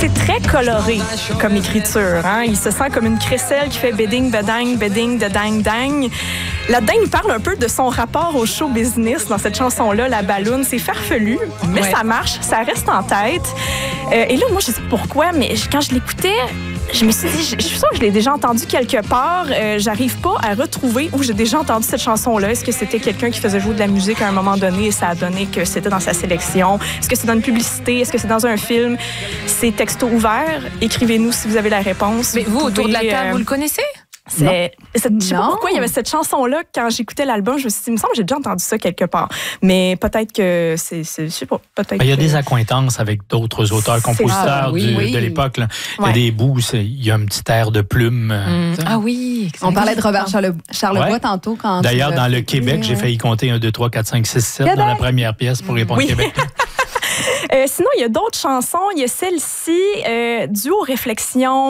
C'est très coloré comme écriture. Hein? Il se sent comme une crécelle qui fait béding, bedang, béding, de dang, dang. Là-dedans, il parle un peu de son rapport au show business dans cette chanson-là, La Balloune. C'est farfelu, mais ça marche, ça reste en tête. Et là, moi, je sais pas pourquoi, mais quand je l'écoutais, je me suis dit, je suis sûre que je l'ai déjà entendu quelque part. J'arrive pas à retrouver où j'ai déjà entendu cette chanson-là. Est-ce que c'était quelqu'un qui faisait jouer de la musique à un moment donné et ça a donné que c'était dans sa sélection? Est-ce que c'est dans une publicité? Est-ce que c'est dans un film? C'est texto ouvert. Écrivez-nous si vous avez la réponse. Mais vous, autour de la table, vous le connaissez? Je sais pas pourquoi il y avait cette chanson-là. Quand j'écoutais l'album, je me suis dit, il me semble que j'ai déjà entendu ça quelque part. Mais peut-être que je sais pas. Peut-être il y a des accointances avec d'autres auteurs-compositeurs de l'époque. Là. Il y a des bouts, il y a un petit air de plume. Ah oui. On parlait de Robert Charlebois tantôt. D'ailleurs, dans le Québec, j'ai failli compter 1, 2, 3, 4, 5, 6, 7 dans la première pièce pour répondre Québec. Sinon, il y a d'autres chansons. Il y a celle-ci, Duo Réflexion.